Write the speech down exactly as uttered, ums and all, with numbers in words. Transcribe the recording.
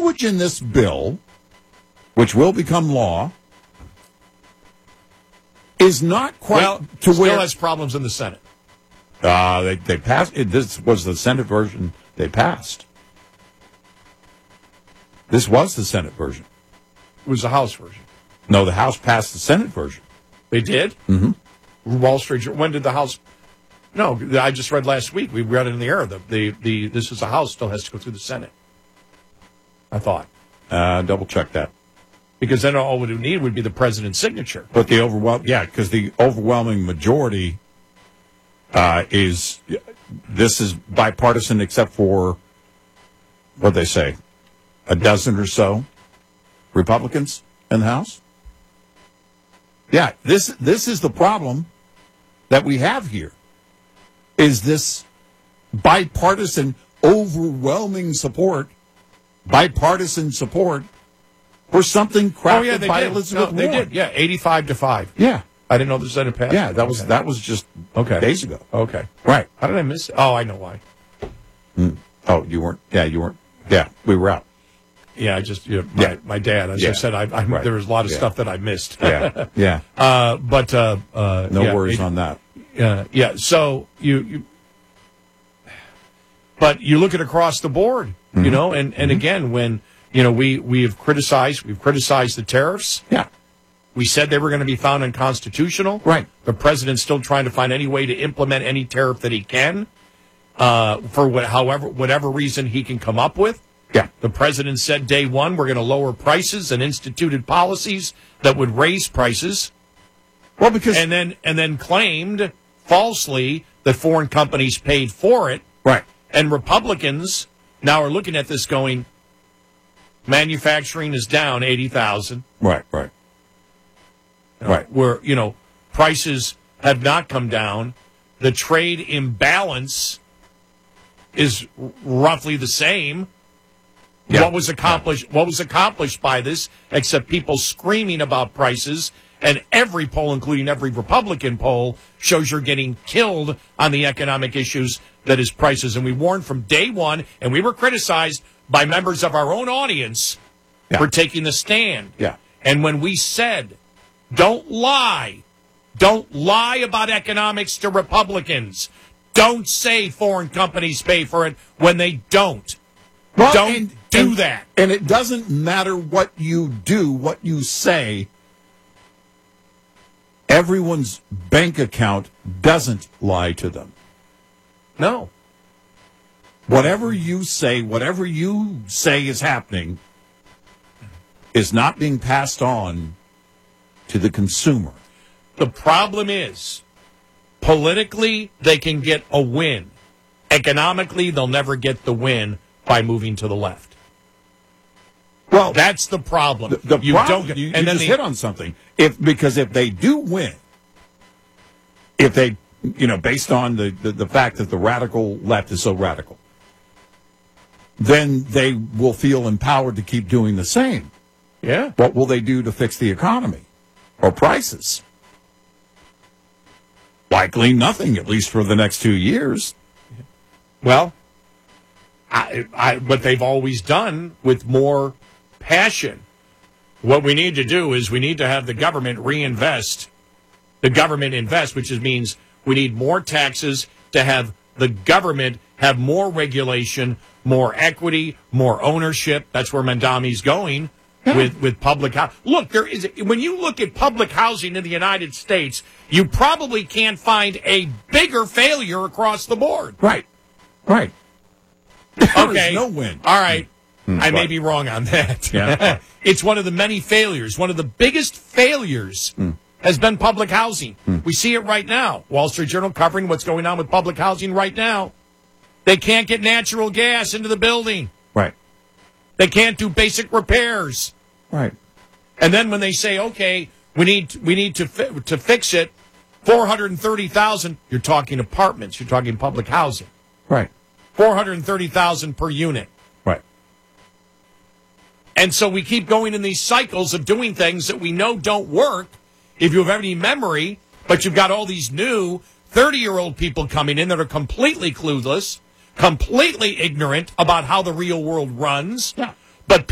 language in this bill, which will become law, is not quite well, to still where has problems in the Senate. Uh, they they passed it. This was the Senate version they passed. This was the Senate version. It was the House version. No, the House passed the Senate version. They did? Mm-hmm. Wall Street Journal. When did the House? No, I just read last week. We read it in the air. The the, the this is the House still has to go through the Senate. I thought. Uh, double check that. Because then all we would need would be the president's signature. But the overwhelm, yeah, because the overwhelming majority uh, is this is bipartisan, except for what they say, a dozen or so Republicans in the House. Yeah, this this is the problem that we have here. Is this bipartisan, overwhelming support, bipartisan support for something crafted oh, yeah, they by did. Elizabeth no, they Warren? did. Yeah, eighty-five to five. Yeah. I didn't know the Senate passed. Yeah, that was okay. that was just okay. days ago. Okay. Right. How did I miss it? Oh, I know why. Mm. Oh, you weren't. Yeah, you weren't. Yeah, we were out. Yeah, I just, you know, my, Yeah. my dad, as Yeah. I said, I, I, Right. there was a lot of Yeah. stuff that I missed. Yeah, yeah. uh, but, uh, uh, No yeah, worries it- on that. Uh, yeah, so you, you, but you look at across the board, Mm-hmm. you know, and, and Mm-hmm. again, when, you know, we, we have criticized, we've criticized the tariffs. Yeah. We said they were going to be found unconstitutional. Right. The president's still trying to find any way to implement any tariff that he can, uh, for what, however, whatever reason he can come up with. Yeah. The president said day one, we're going to lower prices and instituted policies that would raise prices. Well, because And then, and then claimed falsely that foreign companies paid for it. right. And Republicans now are looking at this going, manufacturing is down eighty thousand. Right. Right. You know, Right. Where, you know, prices have not come down. The trade imbalance is r- roughly the same. Yeah. What was accomplished? What was accomplished by this? Except people screaming about prices, and every poll, including every Republican poll, shows you're getting killed on the economic issues that is prices. And we warned from day one, and we were criticized by members of our own audience Yeah. for taking the stand. Yeah. And when we said, don't lie, don't lie about economics to Republicans. Don't say foreign companies pay for it when they don't. Well, Don't and- do and- that. And it doesn't matter what you do, what you say. Everyone's bank account doesn't lie to them. No. Whatever you say, whatever you say is happening, is not being passed on to the consumer. The problem is, politically, they can get a win. Economically, they'll never get the win by moving to the left. Well, That's the problem. the, the you problem, don't, you, you and then just the, hit on something. If because if they do win, if they, you know, based on the, the, the fact that the radical left is so radical, then they will feel empowered to keep doing the same. yeah. What will they do to fix the economy or prices? Likely nothing, at least for the next two years. Well, I, I, what they've always done with more passion. What we need to do is we need to have the government reinvest. The government invest, which is, means we need more taxes to have the government have more regulation, more equity, more ownership. That's where Mandami's going with, with public housing. Look, there is when you look at public housing in the United States, you probably can't find a bigger failure across the board. Right. Right. There Okay. is no win. All right. I may right. be wrong on that. Yeah. It's one of the many failures. One of the biggest failures has been public housing. We see it right now. Wall Street Journal covering what's going on with public housing right now. They can't get natural gas into the building. Right. They can't do basic repairs. Right. And then when they say, okay, we need we need to fi- to fix it, four hundred thirty thousand, you're talking apartments, you're talking public housing. Right. four hundred thirty thousand per unit. Right. And so we keep going in these cycles of doing things that we know don't work if you have any memory, but you've got all these new thirty-year-old people coming in that are completely clueless, completely ignorant about how the real world runs. Yeah. But